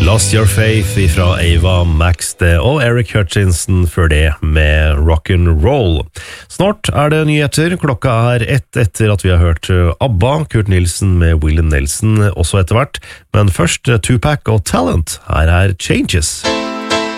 Lost Your Faith fra Ava Max det, og Eric Hutchinson før det med Rock'n'Roll. Snart det nyheter, klokka 1 etter at vi har hørt ABBA, Kurt Nilsen med Willie Nelson også etter hvert, men først Tupac og Talent, her Changes.